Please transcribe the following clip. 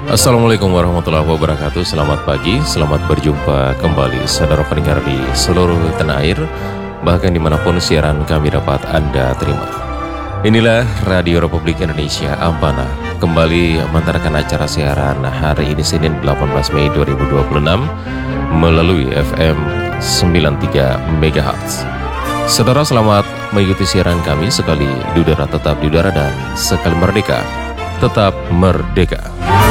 Assalamualaikum warahmatullahi wabarakatuh. Selamat pagi, selamat berjumpa kembali saudara pendengar di seluruh tanah air, bahkan dimanapun siaran kami dapat Anda terima. Inilah Radio Republik Indonesia Amanah, kembali mengantarkan acara siaran hari ini Senin 18 Mei 2026 melalui FM 93 MHz. Saudara, selamat mengikuti siaran kami. Sekali di udara tetap di udara, dan sekali merdeka tetap merdeka.